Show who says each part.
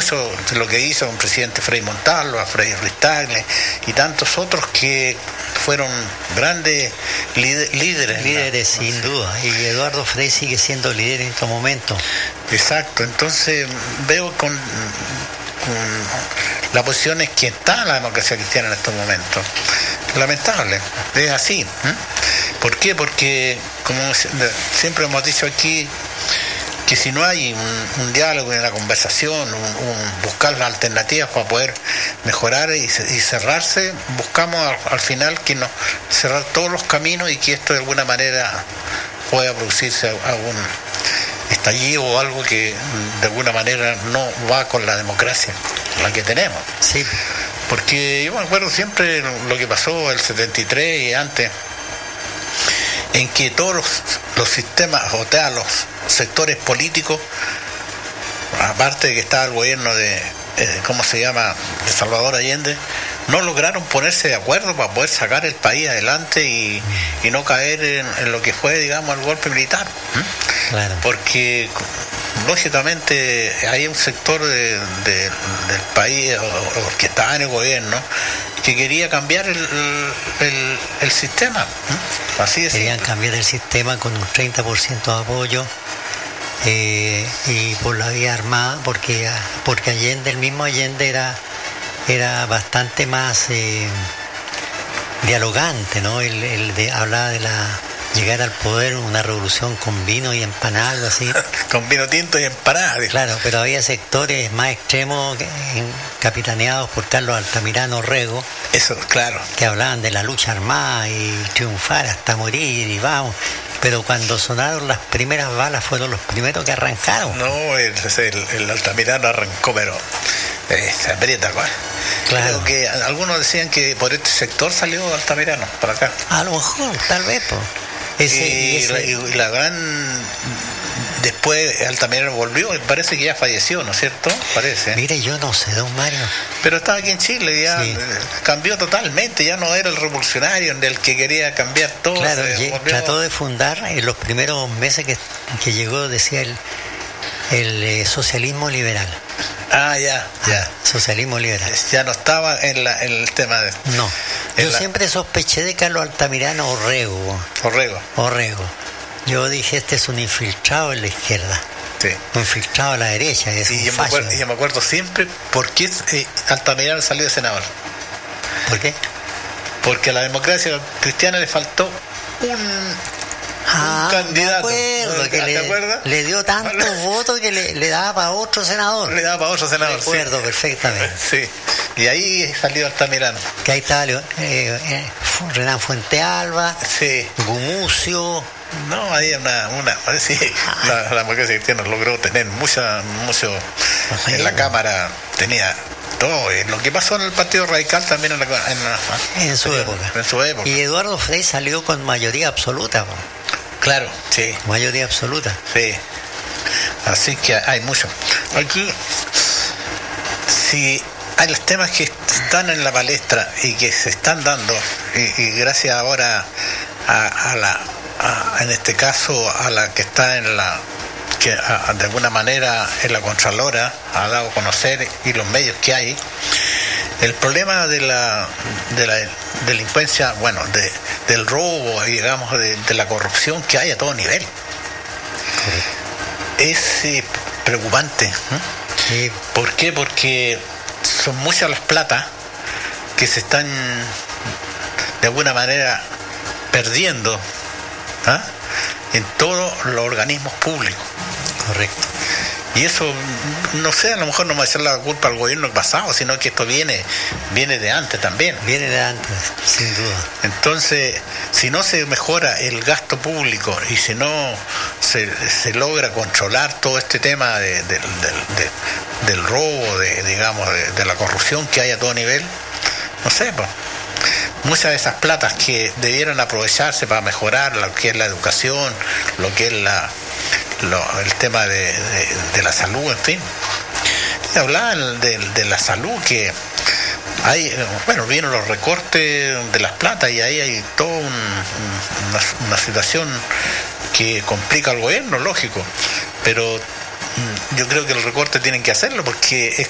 Speaker 1: mucho de lo que hizo un presidente Frei Montalva, Frei Ruiz Tagle y tantos otros que fueron grandes líderes.
Speaker 2: Líderes, sin duda. Y Eduardo Frei sigue siendo líder en estos momentos.
Speaker 1: Exacto. Entonces veo con la posición es que está la democracia cristiana en estos momentos. Lamentable, es así. ¿Por qué? Porque, como siempre hemos dicho aquí, que si no hay un diálogo y una conversación, buscar las alternativas para poder mejorar y cerrarse, buscamos al final que cerrar todos los caminos y que esto de alguna manera pueda producirse algún estallido o algo que de alguna manera no va con la democracia, la que tenemos.
Speaker 2: Sí.
Speaker 1: Porque yo me acuerdo siempre lo que pasó el 73 y antes, en que todos los sistemas, o sea, los sectores políticos, aparte de que estaba el gobierno de Salvador Allende, no lograron ponerse de acuerdo para poder sacar el país adelante y no caer en lo que fue, digamos, el golpe militar.
Speaker 2: Claro.
Speaker 1: Porque lógicamente hay un sector del país o que estaba en el gobierno que quería cambiar el sistema. Así es.
Speaker 2: Querían cambiar el sistema con un 30% de apoyo y por la vía armada, porque Allende, el mismo Allende era bastante más dialogante, ¿no? Hablaba de llegar al poder, una revolución con vino y empanada, algo así.
Speaker 1: Con vino tinto y empanada.
Speaker 2: Claro, pero había sectores más extremos capitaneados por Carlos Altamirano Rego.
Speaker 1: Eso, claro.
Speaker 2: Que hablaban de la lucha armada y triunfar hasta morir y vamos. Pero cuando sonaron las primeras balas fueron los primeros que arrancaron.
Speaker 1: No, el Altamirano arrancó, pero se aprieta, ¿cuál? Claro. Creo que algunos decían que por este sector salió Altamirano, para acá.
Speaker 2: A lo mejor, tal vez, pues.
Speaker 1: Y la gran... Después Altamirano volvió, parece que ya falleció, ¿no es cierto? Parece.
Speaker 2: Mire, yo no sé, don Mario.
Speaker 1: Pero estaba aquí en Chile, ya sí. Cambió totalmente, ya no era el revolucionario del que quería cambiar todo.
Speaker 2: Claro, trató de fundar, en los primeros meses que llegó, decía el socialismo liberal.
Speaker 1: Ah, ya.
Speaker 2: Socialismo liberal.
Speaker 1: Ya no estaba en el tema de...
Speaker 2: No. Yo siempre sospeché de Carlos Altamirano Orrego. Yo dije, este es un infiltrado en la izquierda.
Speaker 1: Sí.
Speaker 2: Un infiltrado a la derecha.
Speaker 1: Yo me acuerdo siempre por qué Altamirano salió de senador.
Speaker 2: ¿Por qué?
Speaker 1: Porque a la democracia cristiana le faltó un candidato.
Speaker 2: ¿Te acuerdas? Le dio tantos votos que le daba para otro senador. Recuerdo
Speaker 1: sí.
Speaker 2: Perfectamente.
Speaker 1: Sí. Y ahí salió Altamirano.
Speaker 2: Que ahí estaba Renan Fuentealba,
Speaker 1: sí.
Speaker 2: Gumucio.
Speaker 1: No, ahí sí, la democracia cristiana logró tener mucho en la Cámara, tenía todo. Lo que pasó en el Partido Radical también
Speaker 2: en su época. Y Eduardo Frei salió con mayoría absoluta.
Speaker 1: Claro, sí.
Speaker 2: Mayoría absoluta.
Speaker 1: Sí. Así que hay mucho. Aquí, si hay los temas que están en la palestra y que se están dando, y gracias ahora en este caso a la que está que de alguna manera en la Contralora ha dado a conocer y los medios que hay, el problema de la delincuencia, bueno, del robo, digamos, de la corrupción que hay a todo nivel. Es preocupante.
Speaker 2: Sí.
Speaker 1: ¿Por qué? Porque son muchas las platas que se están de alguna manera perdiendo en todos los organismos públicos.
Speaker 2: Correcto.
Speaker 1: Y eso, no sé, a lo mejor no me va a echar la culpa al gobierno pasado, sino que esto viene de antes también.
Speaker 2: Viene de antes, sin duda.
Speaker 1: Entonces, si no se mejora el gasto público y si no se logra controlar todo este tema del robo, de la corrupción que hay a todo nivel, no sé, pues, muchas de esas platas que debieran aprovecharse para mejorar lo que es la educación, lo que es el tema de la salud, en fin. Hablaban de la salud, que hay, vienen los recortes de las platas y ahí hay toda una situación que complica al gobierno, lógico, pero yo creo que el recorte tienen que hacerlo porque es